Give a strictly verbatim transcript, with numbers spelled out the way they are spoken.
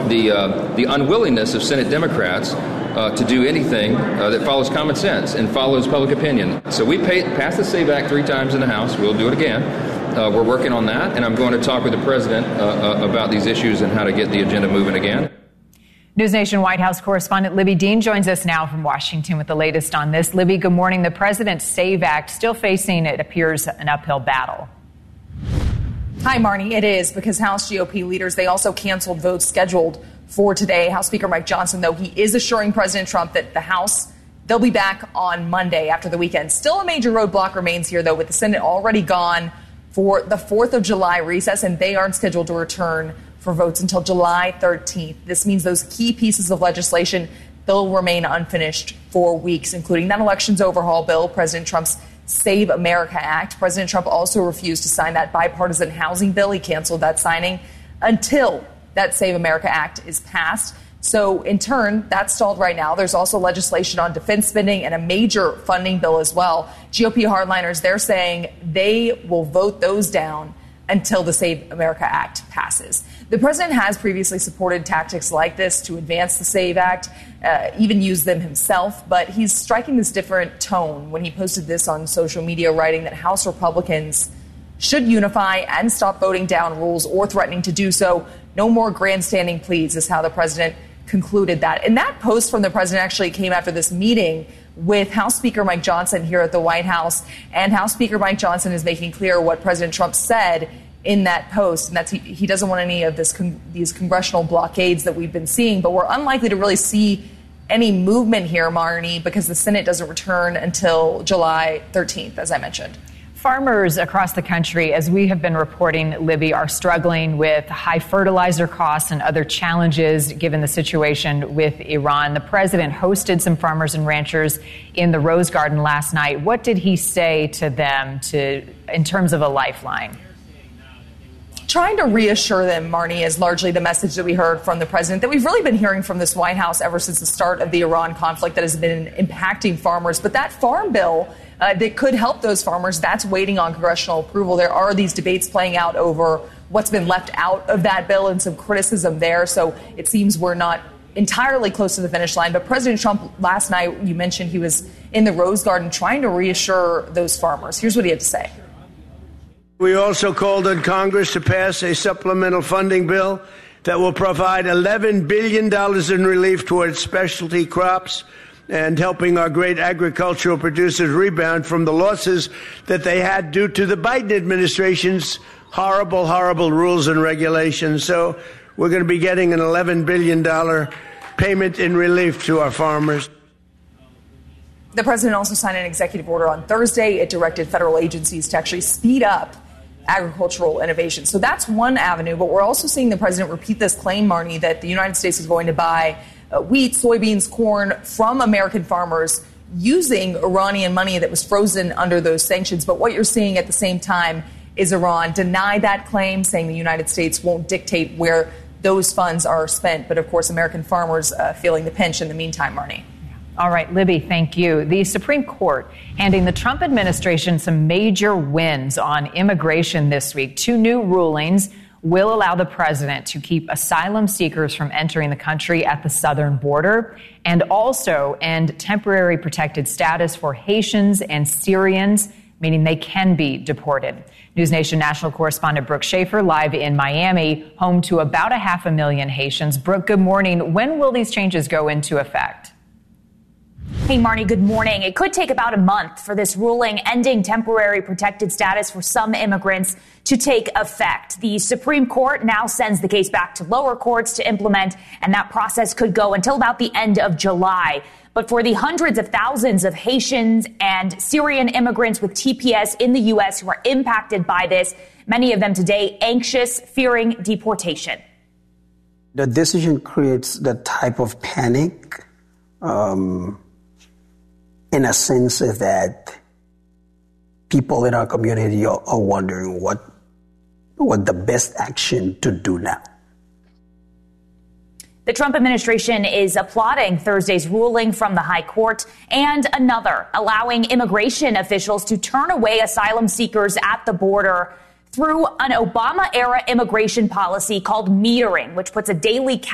the uh, the unwillingness of Senate Democrats uh, to do anything uh, that follows common sense and follows public opinion. So we pay, passed the SAVE Act three times in the House. We'll do it again. Uh, we're working on that, and I'm going to talk with the president uh, uh, about these issues and how to get the agenda moving again. News Nation White House correspondent Libby Dean joins us now from Washington with the latest on this. Libby, good morning. The president's SAVE Act still facing, it appears, an uphill battle. Hi, Marnie. It is, because House G O P leaders, they also canceled votes scheduled for today. House Speaker Mike Johnson, though, he is assuring President Trump that the House, they'll be back on Monday after the weekend. Still a major roadblock remains here, though, with the Senate already gone for the fourth of July recess, and they aren't scheduled to return for votes until July thirteenth. This means those key pieces of legislation, they'll remain unfinished for weeks, including that elections overhaul bill, President Trump's Save America Act. President Trump also refused to sign that bipartisan housing bill. He canceled that signing until that Save America Act is passed. So in turn, that's stalled right now. There's also legislation on defense spending and a major funding bill as well. G O P hardliners, they're saying they will vote those down until the Save America Act passes. The president has previously supported tactics like this to advance the SAVE Act, uh, even used them himself, but he's striking this different tone when he posted this on social media, writing that House Republicans should unify and stop voting down rules or threatening to do so. No more grandstanding pleas is how the president concluded that. And that post from the president actually came after this meeting with House Speaker Mike Johnson here at the White House. And House Speaker Mike Johnson is making clear what President Trump said in that post, and that's he, he doesn't want any of this con- these congressional blockades that we've been seeing. But we're unlikely to really see any movement here, Marnie, because the Senate doesn't return until July thirteenth, as I mentioned. Farmers across the country, as we have been reporting, Libby, are struggling with high fertilizer costs and other challenges given the situation with Iran. The president hosted some farmers and ranchers in the Rose Garden last night. What did he say to them to, in terms of a lifeline? Trying to reassure them, Marnie, is largely the message that we heard from the president that we've really been hearing from this White House ever since the start of the Iran conflict that has been impacting farmers. But that farm bill uh, that could help those farmers, that's waiting on congressional approval. There are these debates playing out over what's been left out of that bill and some criticism there. So it seems we're not entirely close to the finish line. But President Trump last night, you mentioned he was in the Rose Garden trying to reassure those farmers. Here's what he had to say. We also called on Congress to pass a supplemental funding bill that will provide eleven billion dollars in relief towards specialty crops and helping our great agricultural producers rebound from the losses that they had due to the Biden administration's horrible, horrible rules and regulations. So we're going to be getting an eleven billion dollars payment in relief to our farmers. The president also signed an executive order on Thursday. It directed federal agencies to actually speed up agricultural innovation. So that's one avenue. But we're also seeing the president repeat this claim, Marnie, that the United States is going to buy uh, wheat, soybeans, corn from American farmers using Iranian money that was frozen under those sanctions. But what you're seeing at the same time is Iran deny that claim, saying the United States won't dictate where those funds are spent. But, of course, American farmers uh, feeling the pinch in the meantime, Marnie. All right, Libby, thank you. The Supreme Court handing the Trump administration some major wins on immigration this week. Two new rulings will allow the president to keep asylum seekers from entering the country at the southern border and also end temporary protected status for Haitians and Syrians, meaning they can be deported. News Nation national correspondent Brooke Schaefer live in Miami, home to about a half a million Haitians. Brooke, good morning. When will these changes go into effect? Hey, Marnie, good morning. It could take about a month for this ruling ending temporary protected status for some immigrants to take effect. The Supreme Court now sends the case back to lower courts to implement, and that process could go until about the end of July. But for the hundreds of thousands of Haitians and Syrian immigrants with T P S in the U S who are impacted by this, many of them today anxious, fearing deportation. The decision creates the type of panic, um, in a sense that people in our community are, are wondering what what the best action to do now. The Trump administration is applauding Thursday's ruling from the High Court and another, allowing immigration officials to turn away asylum seekers at the border through an Obama-era immigration policy called metering, which puts a daily